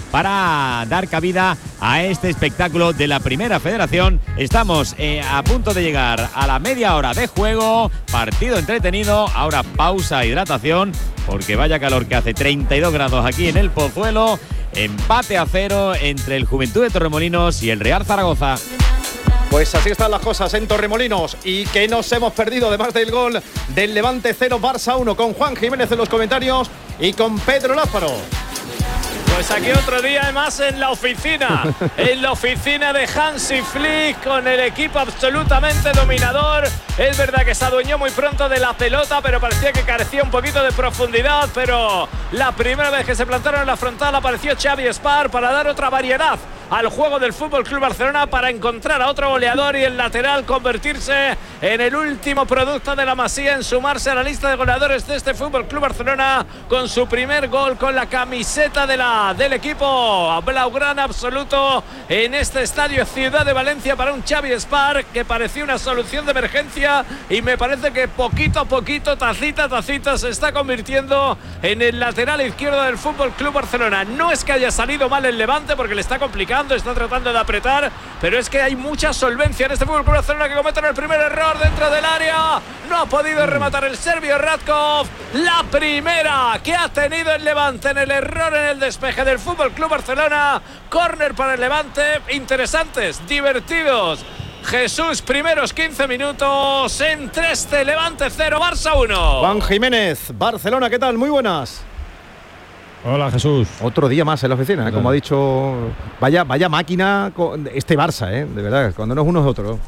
para dar cabida a este espectáculo de la Primera Federación. Estamos eh, a punto de llegar a la media hora de juego, partido entretenido, ahora pausa, hidratación, porque vaya calor que hace, treinta y dos grados aquí en el Pozuelo, empate a cero entre el Juventud de Torremolinos y el Real Zaragoza. Pues así están las cosas en Torremolinos. Y que nos hemos perdido, además del gol del Levante cero, Barça uno, con Juan Jiménez en los comentarios y con Pedro Lázaro. Pues aquí otro día más en la oficina, en la oficina de Hansi Flick, con el equipo absolutamente dominador. Es verdad que se adueñó muy pronto de la pelota, pero parecía que carecía un poquito de profundidad. Pero la primera vez que se plantaron en la frontal apareció Xavi Espar para dar otra variedad al juego del F C Barcelona, para encontrar a otro goleador y el lateral convertirse en el último producto de la Masía, en sumarse a la lista de goleadores de este F C Barcelona con su primer gol con la camiseta de la, del equipo blaugrana absoluto en este estadio Ciudad de Valencia, para un Xavi Espar que parecía una solución de emergencia, y me parece que poquito a poquito, tacita a tacita, se está convirtiendo en el lateral izquierdo del F C Barcelona. No es que haya salido mal el Levante, porque le está complicando, está tratando de apretar, pero es que hay mucha solvencia en este F C Barcelona, que cometen el primer error dentro del área. No ha podido rematar el serbio Radkov. La primera que ha tenido el Levante en el error en el despeje del F C Barcelona. Córner para el Levante. Interesantes, divertidos. Jesús, primeros quince minutos entre este Levante cero, Barça uno. Juan Jiménez, Barcelona, ¿qué tal? Muy buenas. Hola, Jesús. Otro día más en la oficina, ¿eh? Como ha dicho, vaya, vaya máquina este Barça, ¿eh? De verdad, cuando no es uno es otro.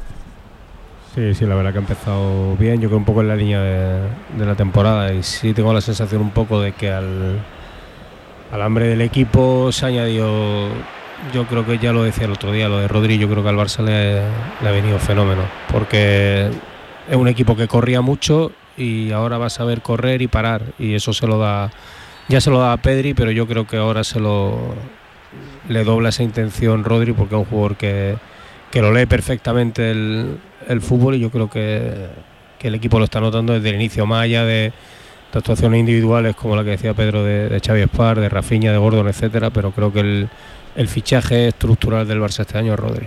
Sí, sí, la verdad que ha empezado bien, yo creo un poco en la línea de, de la temporada, y sí tengo la sensación un poco de que al, al hambre del equipo se ha añadido, yo creo que ya lo decía el otro día, lo de Rodri, yo creo que al Barça le, le ha venido fenómeno, porque es un equipo que corría mucho y ahora va a saber correr y parar, y eso se lo da... Ya se lo da a Pedri, pero yo creo que ahora se lo le dobla esa intención Rodri, porque es un jugador que, que lo lee perfectamente el, el fútbol, y yo creo que, que el equipo lo está notando desde el inicio, más allá de, de actuaciones individuales como la que decía Pedro de, de Xavi Espar, de Rafinha, de Gordon, etcétera, pero creo que el, el fichaje estructural del Barça este año es Rodri.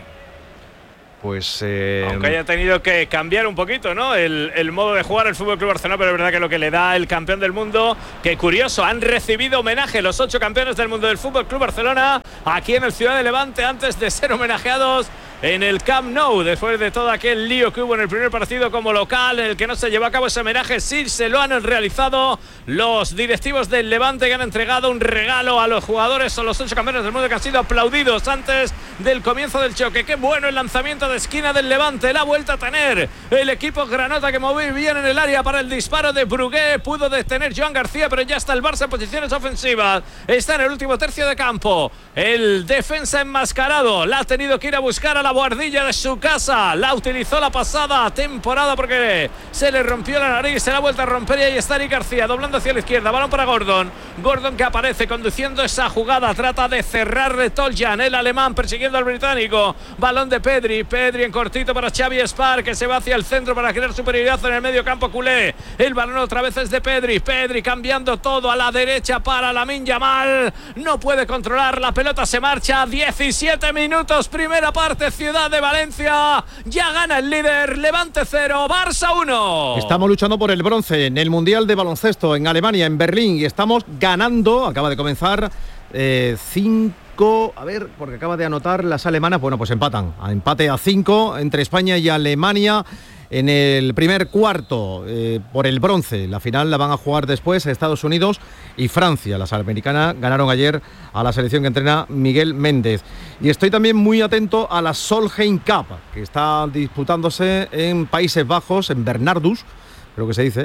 Pues eh... aunque haya tenido que cambiar un poquito, ¿no? El, el modo de jugar el F C Barcelona, pero es verdad que lo que le da el campeón del mundo, que curioso, han recibido homenaje los ocho campeones del mundo del F C Barcelona aquí en el Ciudad de Levante, antes de ser homenajeados en el Camp Nou, después de todo aquel lío que hubo en el primer partido como local, en el que no se llevó a cabo ese homenaje. Sí se lo han realizado los directivos del Levante, que han entregado un regalo a los jugadores, o los ocho campeones del mundo, que han sido aplaudidos antes del comienzo del choque. Qué bueno el lanzamiento de esquina del Levante, la vuelta a tener el equipo granota, que movió bien en el área para el disparo de Brugué. Pudo detener Joan García, pero ya está el Barça en posiciones ofensivas, está en el último tercio de campo. El defensa enmascarado la ha tenido que ir a buscar a la guardilla de su casa, la utilizó la pasada temporada porque se le rompió la nariz, se la ha vuelto a romper, y ahí está Eric García doblando hacia la izquierda, balón para Gordon. Gordon, que aparece conduciendo esa jugada, trata de cerrar de Toljan, el alemán persiguiendo al británico. Balón de Pedri, Pedri en cortito para Xavi Espar, que se va hacia el centro para crear superioridad en el medio campo culé. El balón otra vez es de Pedri, Pedri cambiando todo a la derecha para Lamine Yamal, no puede controlar la pelota, se marcha. Diecisiete minutos, primera parte, Ciudad de Valencia, ya gana el líder, Levante cero, Barça uno. Estamos luchando por el bronce en el Mundial de Baloncesto en Alemania, en Berlín, y estamos ganando, acaba de comenzar, eh, cinco, a ver, porque acaba de anotar las alemanas, bueno, pues empatan, a empate a cinco entre España y Alemania en el primer cuarto, eh, por el bronce. La final la van a jugar después Estados Unidos y Francia. Las americanas ganaron ayer a la selección que entrena Miguel Méndez. Y estoy también muy atento a la Solheim Cup, que está disputándose en Países Bajos, en Bernardus, creo que se dice.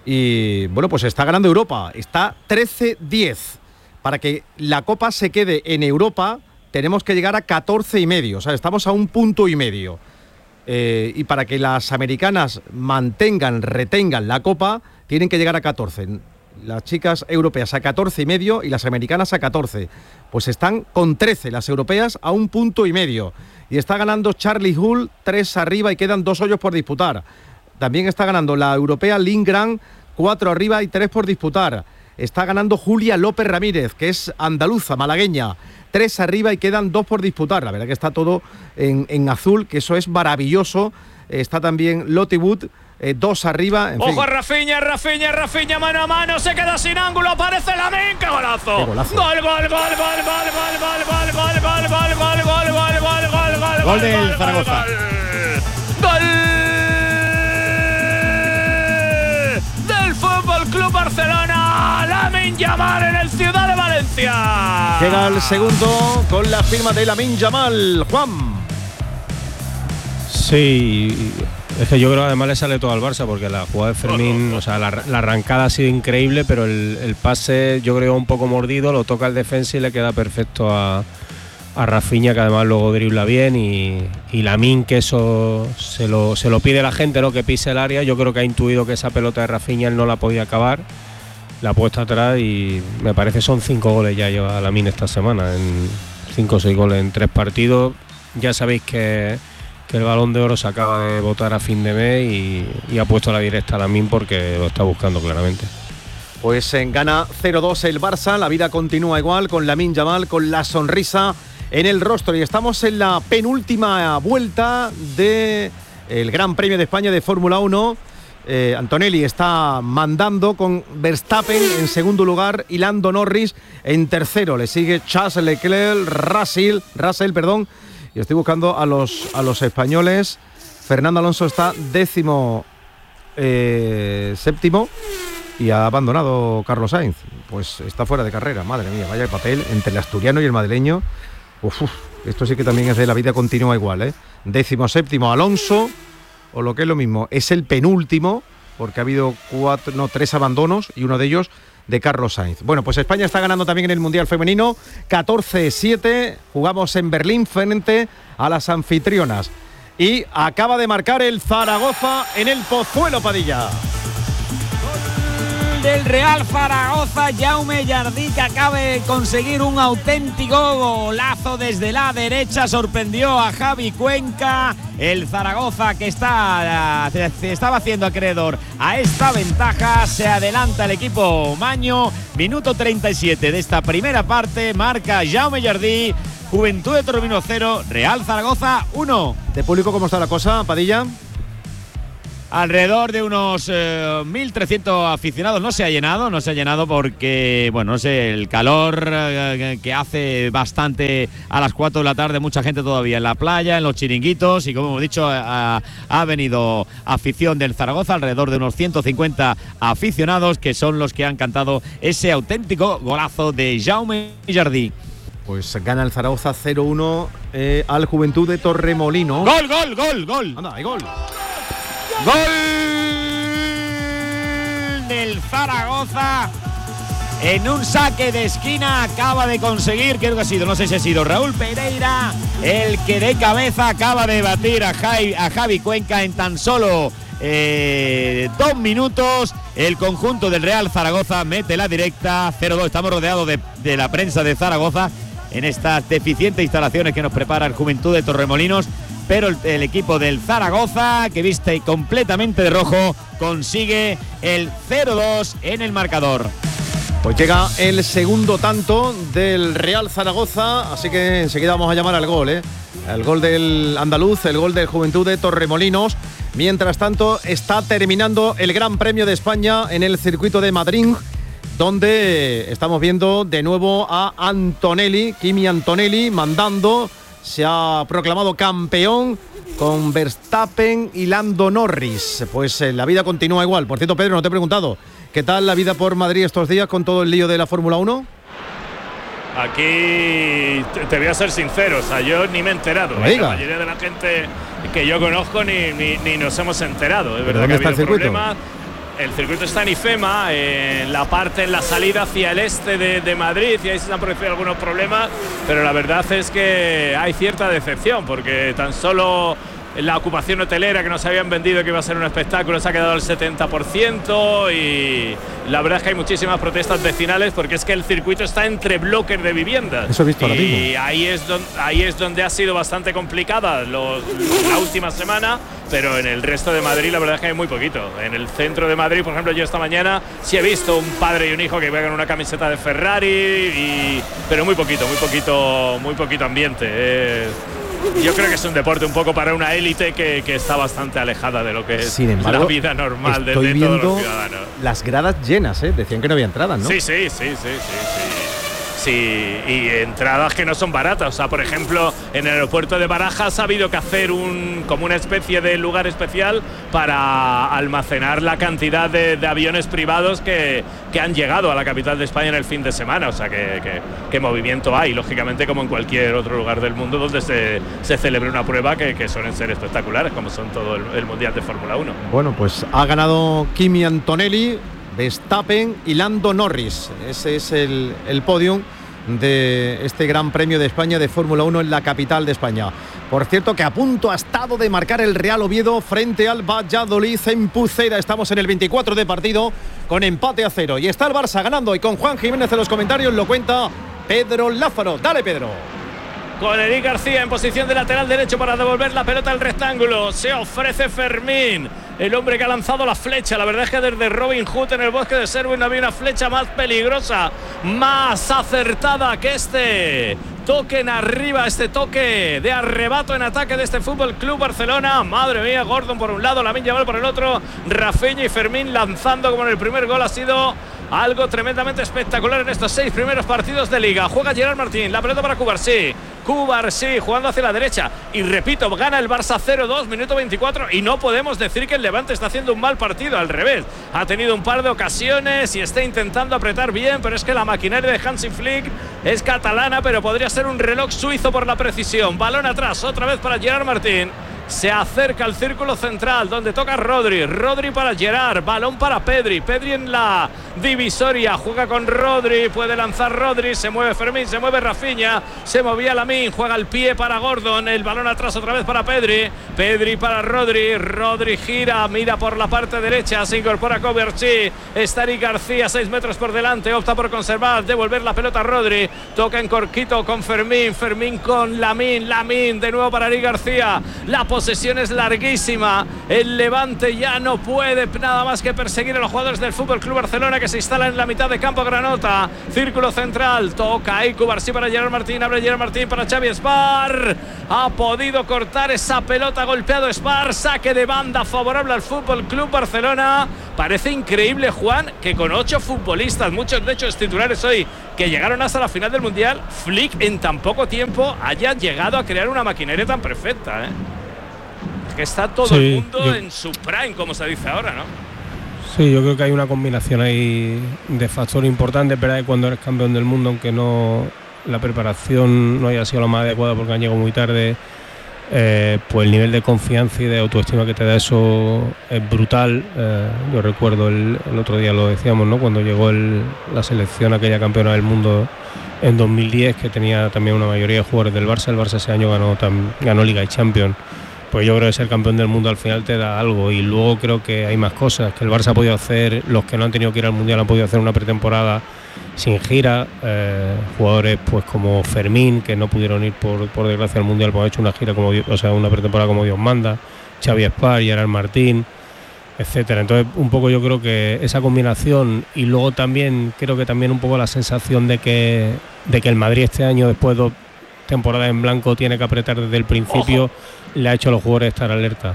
Y bueno, pues está ganando Europa, está trece diez. Para que la Copa se quede en Europa tenemos que llegar a catorce y medio, o sea, estamos a un punto y medio. Eh, y para que las americanas mantengan, retengan la Copa, tienen que llegar a catorce. Las chicas europeas a catorce y medio y las americanas a catorce. Pues están con trece las europeas a un punto y medio. Y está ganando Charlie Hull, tres arriba, y quedan dos hoyos por disputar. También está ganando la europea Lindgren, cuatro arriba y tres por disputar. está ganando Julia López Ramírez, que es andaluza, malagueña. Tres arriba y quedan dos por disputar. La verdad que está todo en, en azul, que eso es maravilloso. Está también Lottie Wood, eh, dos arriba. En Ojo fin. a Rafinha, Rafinha, Rafinha, mano a mano, se queda sin ángulo, aparece Lamine, ¡qué golazo! ¡Qué golazo! Gol, gol, gol, gol, gol, gol, gol, gol, gol, gol, gol, gol, gol, gol, gol, gol, gol, Gol del Zaragoza. Gol del Fútbol Club Barcelona, Lamine Yamal en el Ciudad de Valencia. Llega el segundo con la firma de Lamine Yamal. Juan. Sí, es que yo creo que además le sale todo al Barça, porque la jugada de Fermín, o sea, la, la arrancada ha sido increíble, pero el, el pase yo creo un poco mordido, lo toca el defensa y le queda perfecto a, a Rafinha, que además luego dribla bien, y, y Lamine, que eso se lo, se lo pide la gente, ¿no? Que pise el área. Yo creo que ha intuido que esa pelota de Rafinha él no la podía acabar, la ha puesto atrás y me parece son cinco goles ya lleva Lamine esta semana, en cinco o seis goles en tres partidos. Ya sabéis que que el Balón de Oro se acaba de votar a fin de mes y, y ha puesto la directa a Lamine porque lo está buscando claramente. Pues en gana cero dos el Barça, la vida continúa igual con Lamine Yamal, con la sonrisa en el rostro, y estamos en la penúltima vuelta del Gran Premio de España de Fórmula uno. Eh, Antonelli está mandando con Verstappen en segundo lugar y Lando Norris en tercero. Le sigue Charles Leclerc, Russell, Russell, perdón. Y estoy buscando a los, a los españoles. Fernando Alonso está décimo eh, séptimo y ha abandonado Carlos Sainz. Pues está fuera de carrera. Madre mía, vaya papel entre el asturiano y el madrileño. Uf, uf, esto sí que también es de la vida continua igual, ¿eh? Décimo séptimo Alonso, o lo que es lo mismo, es el penúltimo, porque ha habido cuatro, no, tres abandonos y uno de ellos de Carlos Sainz. Bueno, pues España está ganando también en el Mundial Femenino, catorce siete, jugamos en Berlín frente a las anfitrionas. Y acaba de marcar el Zaragoza en el Pozuelo, Padilla. Del Real Zaragoza, Jaume Jardí, que acaba de conseguir un auténtico golazo desde la derecha, sorprendió a Javi Cuenca. El Zaragoza, que está, se estaba haciendo acreedor a esta ventaja, se adelanta el equipo maño. Minuto treinta y siete de esta primera parte, marca Jaume Jardí. Juventud de Torremolinos cero, Real Zaragoza uno. ¿De público cómo está la cosa, Padilla? Alrededor de unos eh, mil trescientos aficionados. No se ha llenado, no se ha llenado porque, bueno, no sé, el calor eh, que hace bastante a las cuatro de la tarde, mucha gente todavía en la playa, en los chiringuitos, y como hemos dicho, ha, ha venido afición del Zaragoza, alrededor de unos ciento cincuenta aficionados, que son los que han cantado ese auténtico golazo de Jaume Jardí. Pues gana el Zaragoza cero uno eh, al Juventud de Torremolinos. ¡Gol, gol, gol, gol! Anda, hay gol. Gol del Zaragoza en un saque de esquina. Acaba de conseguir, creo que ha sido, no sé si ha sido Raúl Pereira, el que de cabeza acaba de batir a Javi, a Javi Cuenca en tan solo eh, dos minutos. El conjunto del Real Zaragoza mete la directa cero dos. Estamos rodeados de, de la prensa de Zaragoza en estas deficientes instalaciones que nos prepara el Juventud de Torremolinos. Pero el, el equipo del Zaragoza, que viste completamente de rojo, consigue el cero dos en el marcador. Pues llega el segundo tanto del Real Zaragoza, así que enseguida vamos a llamar al gol, ¿eh? El gol del andaluz, el gol del Juventud de Torremolinos. Mientras tanto, está terminando el Gran Premio de España en el circuito de Madrid, donde estamos viendo de nuevo a Antonelli, Kimi Antonelli, mandando. Se ha proclamado campeón con Verstappen y Lando Norris. Pues eh, la vida continúa igual. Por cierto, Pedro, no te he preguntado, ¿qué tal la vida por Madrid estos días con todo el lío de la Fórmula uno? Aquí te voy a ser sincero, o sea, yo ni me he enterado. ¿eh? La mayoría de la gente que yo conozco ni, ni, ni nos hemos enterado. Es verdad ¿Dónde que ha está habido el circuito? problemas. El circuito está en IFEMA, en la parte, en la salida hacia el este de, de Madrid, y ahí se han producido algunos problemas, pero la verdad es que hay cierta decepción, porque tan solo la ocupación hotelera que nos habían vendido que iba a ser un espectáculo se ha quedado al setenta por ciento y la verdad es que hay muchísimas protestas vecinales porque es que el circuito está entre bloques de viviendas. Eso he visto y ahora mismo. ahí es, donde, ahí es donde ha sido bastante complicada los, la última semana, pero en el resto de Madrid la verdad es que hay muy poquito. En el centro de Madrid, por ejemplo, yo esta mañana sí he visto un padre y un hijo que juegan una camiseta de Ferrari, y, pero muy poquito, muy poquito, muy poquito ambiente. Eh, Yo creo que es un deporte un poco para una élite que, que está bastante alejada de lo que es Sin embargo, la vida normal de, estoy de todos viendo los ciudadanos. Las gradas llenas, ¿eh? Decían que no había entradas, ¿no? Sí, sí, sí, sí, sí, sí. Sí, y entradas que no son baratas. O sea, por ejemplo, en el aeropuerto de Barajas ha habido que hacer un como una especie de lugar especial para almacenar la cantidad de, de aviones privados que, que han llegado a la capital de España en el fin de semana. O sea, que, que, que movimiento hay, lógicamente, como en cualquier otro lugar del mundo donde se, se celebre una prueba que, que suelen ser espectaculares, como son todo el, el Mundial de Fórmula uno. Bueno, pues ha ganado Kimi Antonelli, Verstappen y Lando Norris. Ese es el, el podium de este Gran Premio de España de Fórmula uno en la capital de España. Por cierto, que a punto ha estado de marcar el Real Oviedo frente al Valladolid en Pucera. Estamos en el veinticuatro de partido con empate a cero. Y está el Barça ganando, y con Juan Jiménez en los comentarios lo cuenta Pedro Lázaro. Dale, Pedro. Con Eric García en posición de lateral derecho para devolver la pelota al rectángulo. Se ofrece Fermín, el hombre que ha lanzado la flecha. La verdad es que desde Robin Hood en el bosque de Selwyn no había una flecha más peligrosa, más acertada que este toque en arriba, este toque de arrebato en ataque de este Fútbol Club Barcelona. Madre mía, Gordon por un lado, Lamine Yamal por el otro, Rafinha y Fermín lanzando como en el primer gol. Ha sido algo tremendamente espectacular en estos seis primeros partidos de Liga. Juega Gerard Martín, la pelota para Cubarsí. Cubarsí jugando hacia la derecha. Y repito, gana el Barça cero dos, minuto veinticuatro. Y no podemos decir que el Levante está haciendo un mal partido, al revés. Ha tenido un par de ocasiones y está intentando apretar bien, pero es que la maquinaria de Hansi Flick es catalana, pero podría ser un reloj suizo por la precisión. Balón atrás, otra vez para Gerard Martín. Se acerca al círculo central donde toca Rodri. Rodri para Gerard. Balón para Pedri. Pedri en la divisoria. Juega con Rodri. Puede lanzar Rodri. Se mueve Fermín. Se mueve Rafinha. Se movía Lamine. Juega el pie para Gordon. El balón atrás otra vez para Pedri. Pedri para Rodri. Rodri gira. Mira por la parte derecha. Se incorpora Coverchi. Está Eric García. Seis metros por delante. Opta por conservar. Devolver la pelota a Rodri. Toca en corquito con Fermín. Fermín con Lamine. Lamine de nuevo para Eric García. La posesión es larguísima. El Levante ya no puede nada más que perseguir a los jugadores del Fútbol Club Barcelona, que se instalan en la mitad de campo granota. Círculo central. Toca ahí Cubarsí para Gerard Martín. Abre Gerard Martín para Xavi Espar. Ha podido cortar esa pelota. Golpeado Espar. Saque de banda favorable al Fútbol Club Barcelona. Parece increíble, Juan, que con ocho futbolistas, muchos de hecho titulares hoy, que llegaron hasta la final del Mundial, Flick en tan poco tiempo haya llegado a crear una maquinaria tan perfecta, ¿eh? Que está todo sí, el mundo yo, en su prime, como se dice ahora, ¿no? Sí, yo creo que hay una combinación ahí de factores importantes, ¿verdad? Cuando eres campeón del mundo, aunque no la preparación no haya sido la más adecuada porque han llegado muy tarde, eh, pues el nivel de confianza y de autoestima que te da eso es brutal. Eh, yo recuerdo el, el otro día lo decíamos, ¿no? Cuando llegó el, la selección aquella campeona del mundo en dos mil diez, que tenía también una mayoría de jugadores del Barça. El Barça ese año ganó, tam, ganó Liga y Champions. Pues yo creo que ser campeón del mundo al final te da algo, y luego creo que hay más cosas, que el Barça ha podido hacer, los que no han tenido que ir al Mundial han podido hacer una pretemporada sin gira, eh, jugadores pues como Fermín, que no pudieron ir por, por desgracia al Mundial, pues han hecho una gira como, o sea, una pretemporada como Dios manda, Xavi Espar, Gerard Martín, etcétera. Entonces un poco yo creo que esa combinación, y luego también creo que también un poco la sensación de que, de que el Madrid este año, después de dos temporadas en blanco, tiene que apretar desde el principio. Ojo. Le ha hecho a los jugadores estar alerta.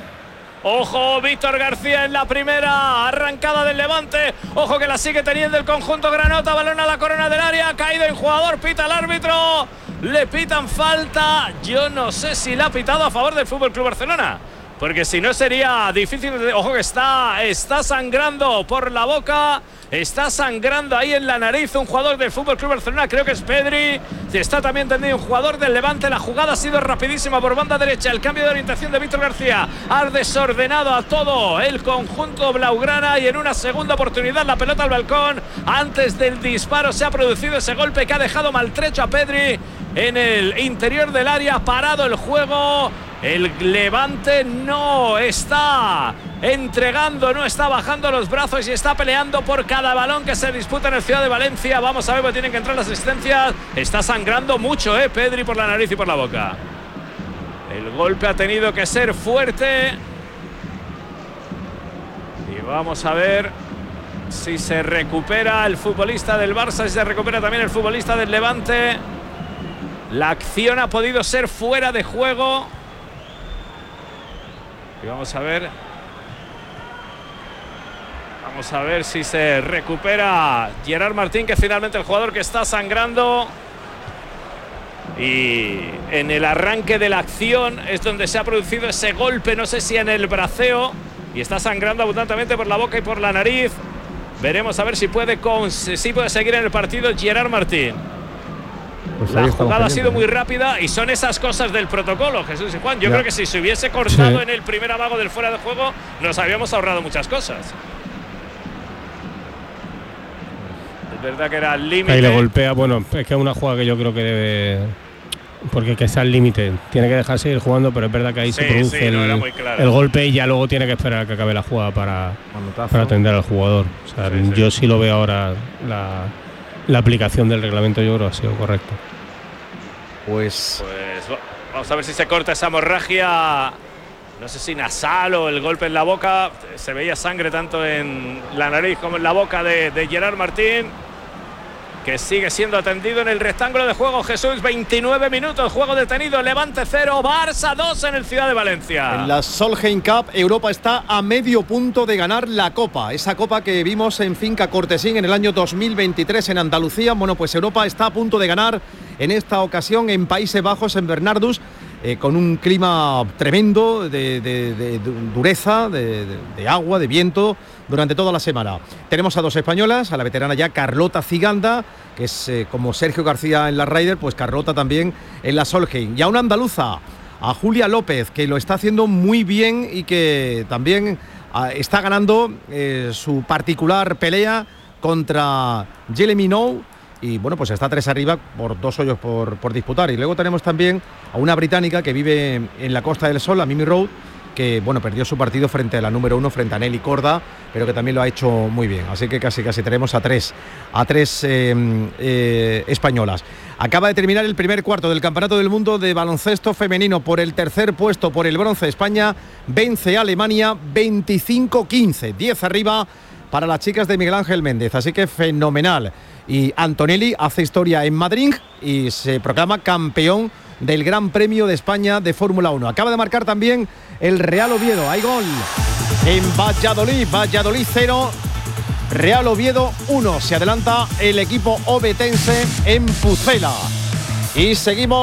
Ojo, Víctor García en la primera arrancada del Levante. Ojo que la sigue teniendo el conjunto granota. Balón a la corona del área. Caído en jugador. Pita el árbitro. Le pitan falta. Yo no sé si le ha pitado a favor del F C Barcelona, porque si no sería difícil. Ojo que está, está sangrando por la boca. Está sangrando ahí en la nariz un jugador del F C Barcelona, creo que es Pedri. Está también tendido un jugador del Levante. La jugada ha sido rapidísima por banda derecha. El cambio de orientación de Víctor García ha desordenado a todo el conjunto blaugrana, y en una segunda oportunidad la pelota al balcón. Antes del disparo se ha producido ese golpe que ha dejado maltrecho a Pedri en el interior del área. Parado el juego El Levante no está entregando, no está bajando los brazos y está peleando por cada balón que se disputa en el Ciudad de Valencia. Vamos a ver, porque tienen que entrar las asistencias. Está sangrando mucho, eh, Pedri, por la nariz y por la boca. El golpe ha tenido que ser fuerte. Y vamos a ver si se recupera el futbolista del Barça, si se recupera también el futbolista del Levante. La acción ha podido ser fuera de juego. Y vamos a ver. Vamos a ver si se recupera Gerard Martín, que finalmente el jugador que está sangrando. Y en el arranque de la acción es donde se ha producido ese golpe, no sé si en el braceo. Y está sangrando abundantemente por la boca y por la nariz. Veremos a ver si puede, con, si puede seguir en el partido Gerard Martín. Pues la jugada ha sido muy rápida y son esas cosas del protocolo, Jesús y Juan. Yo ya. creo que si se hubiese cortado sí. en el primer amago del fuera de juego, nos habíamos ahorrado muchas cosas. Es verdad que era al límite. Ahí le golpea, bueno, es que es una jugada que yo creo que debe... Porque que está al límite, tiene que dejar seguir jugando, pero es verdad que ahí sí, se produce sí, no, el, el golpe y ya luego tiene que esperar a que acabe la jugada para, para atender al jugador. O sea, sí, yo sí. sí lo veo ahora, la, la aplicación del reglamento yo creo que ha sido correcta. Pues... pues vamos a ver si se corta esa hemorragia, no sé si nasal o el golpe en la boca. Se veía sangre tanto en la nariz como en la boca de, de Gerard Martín, que sigue siendo atendido en el rectángulo de juego. Jesús, veintinueve minutos, juego detenido, Levante cero, Barça dos en el Ciudad de Valencia. En la Solheim Cup, Europa está a medio punto de ganar la Copa, esa Copa que vimos en Finca Cortesín en el año dos mil veintitrés en Andalucía. Bueno, pues Europa está a punto de ganar en esta ocasión en Países Bajos, en Bernardus, eh, con un clima tremendo de, de, de, de dureza, de, de, de agua, de viento, durante toda la semana. Tenemos a dos españolas, a la veterana ya Carlota Ciganda, que es eh, como Sergio García en la Ryder, pues Carlota también en la Solheim. Y a una andaluza, a Julia López, que lo está haciendo muy bien y que también ah, está ganando eh, su particular pelea contra Jeremy Nou. Y bueno, pues está tres arriba por dos hoyos por, por disputar. Y luego tenemos también a una británica que vive en la Costa del Sol, a Mimi Road, que bueno, perdió su partido frente a la número uno, frente a Nelly Corda, pero que también lo ha hecho muy bien. Así que casi casi tenemos a tres, a tres eh, eh, españolas. Acaba de terminar el primer cuarto del Campeonato del Mundo de Baloncesto Femenino. Por el tercer puesto, por el bronce, España vence a Alemania veinticinco quince, diez arriba para las chicas de Miguel Ángel Méndez. Así que fenomenal. Y Antonelli hace historia en Madrid y se proclama campeón del Gran Premio de España de Fórmula uno. Acaba de marcar también el Real Oviedo. Hay gol en Valladolid. Valladolid cero, Real Oviedo uno. Se adelanta el equipo ovetense en Pucela. Y seguimos.